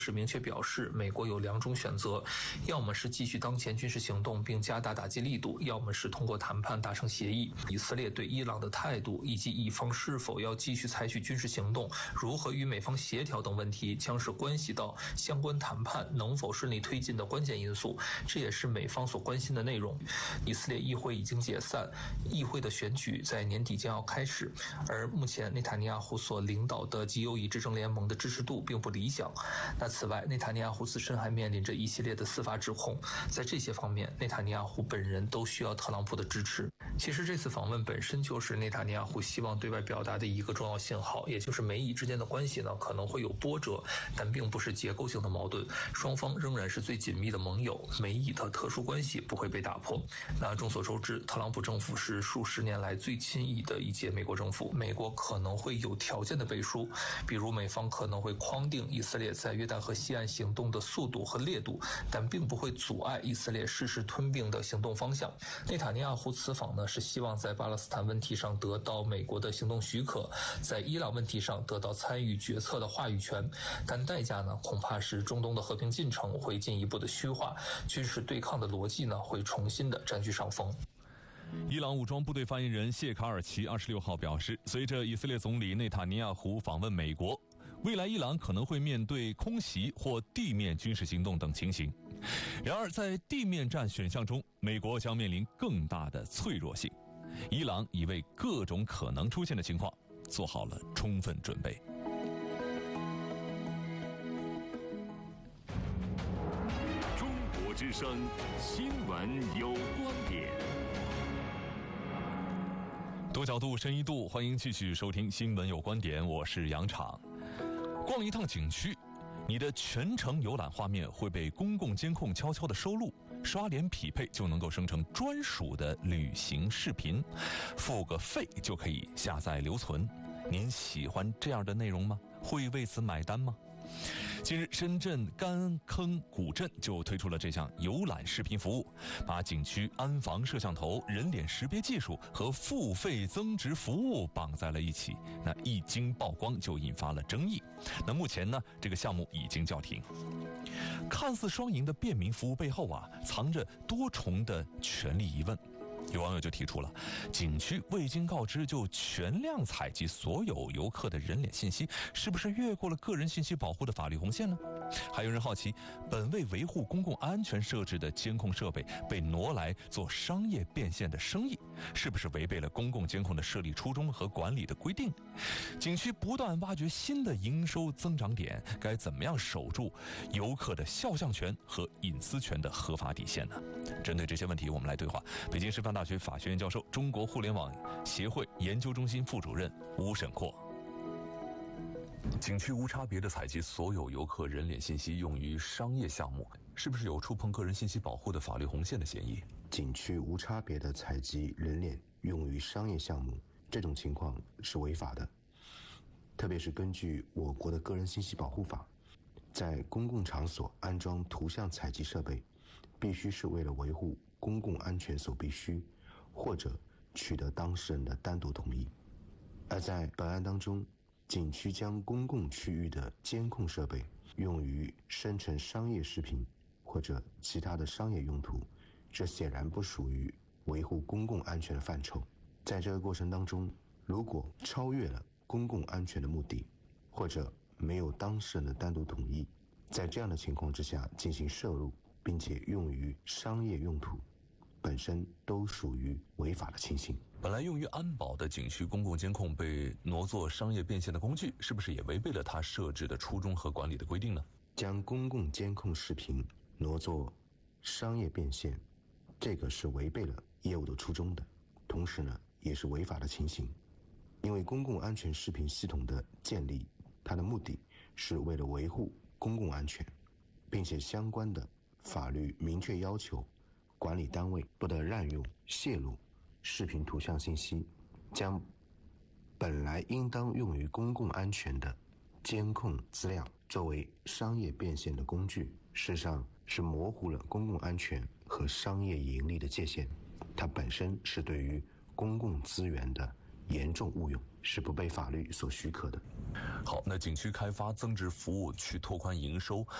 是明确表示，美国有2种选择，要么是继续当前军事行动并加大打击力度，要么是通过谈判达成协议。以色列对伊朗的态度以及以方是否要继续采取军事行动、如何与美方协调等问题，将是关系到相关谈判能否顺利推进的关键因素，这也是美方所关心的内容。以色列议会已经解散，议会的选举在年底将要开始，而目前内塔尼亚胡所领导的极右翼执政联盟的支持度并不理想。此外，内塔尼亚胡自身还面临着一系列的司法指控，在这些方面，内塔尼亚胡本人都需要特朗普的支持。其实这次访问本身就是内塔尼亚胡希望对外表达的一个重要信号，也就是美以之间的关系呢可能会有波折，但并不是结构性的矛盾，双方仍然是最紧密的盟友，美以的特殊关系不会被打破。那众所周知，特朗普政府是数十年来最亲以的一届美国政府，美国可能会有条件的背书，比如美方可能会框定以色列在约旦河西岸行动的速度和烈度，但并不会阻碍以色列誓师吞并的行动方向。内塔尼亚胡此访呢，是希望在巴勒斯坦问题上得到美国的行动许可，在伊朗问题上得到参与决策的话语权，但代价呢，恐怕是中东的和平进程会进一步的虚化，军事对抗的逻辑呢，会重新的占据上风。 伊朗武装部队发言人谢卡尔奇26号表示，随着以色列总理内塔尼亚胡访问美国，未来伊朗可能会面对空袭或地面军事行动等情形。然而在地面战选项中，美国将面临更大的脆弱性，伊朗已为各种可能出现的情况做好了充分准备。 中国之声新闻有观点， 多角度深一度，欢迎继续收听新闻有观点，我是杨昶。逛一趟景区，你的全程游览画面会被公共监控悄悄地收录，刷脸匹配就能够生成专属的旅行视频，付个费就可以下载留存。您喜欢这样的内容吗？会为此买单吗？近日，深圳甘坑古镇就推出了这项游览视频服务，把景区安防摄像头、人脸识别技术和付费增值服务绑在了一起。那一经曝光就引发了争议。那目前呢，这个项目已经叫停。看似双赢的便民服务背后啊，藏着多重的权利疑问。有网友就提出了，景区未经告知就全量采集所有游客的人脸信息，是不是越过了个人信息保护的法律红线呢？还有人好奇，本为维护公共安全设置的监控设备被挪来做商业变现的生意，是不是违背了公共监控的设立初衷和管理的规定？景区不断挖掘新的营收增长点，该怎么样守住游客的肖像权和隐私权的合法底线呢？针对这些问题，我们来对话北京师范大学法学院教授、中国互联网协会研究中心副主任吴沈阔。景区无差别地采集所有游客人脸信息用于商业项目，是不是有触碰个人信息保护的法律红线的嫌疑？ 景区无差别地采集人脸用于商业项目，这种情况是违法的。特别是根据我国的个人信息保护法，在公共场所安装图像采集设备，必须是为了维护公共安全所必须，或者取得当事人的单独同意。而在本案当中，景区将公共区域的监控设备用于生成商业视频或者其他的商业用途，这显然不属于维护公共安全的范畴。在这个过程当中，如果超越了公共安全的目的，或者没有当事人的单独同意，在这样的情况之下进行摄入并且用于商业用途，本身都属于违法的情形。 本来用于安保的景区公共监控被挪作商业变现的工具，是不是也违背了它设置的初衷和管理的规定呢？ 将公共监控视频挪作商业变现，这个是违背了业务的初衷的，同时呢，也是违法的情形。因为公共安全视频系统的建立，它的目的是为了维护公共安全，并且相关的法律明确要求管理单位不得滥用、泄露视频图像信息，将本来应当用于公共安全的监控资料作为商业变现的工具，事实上是模糊了公共安全和商业盈利的界限，它本身是对于公共资源的严重误用。 是不被法律所许可的。 好，那景区开发增值服务去拓宽营收，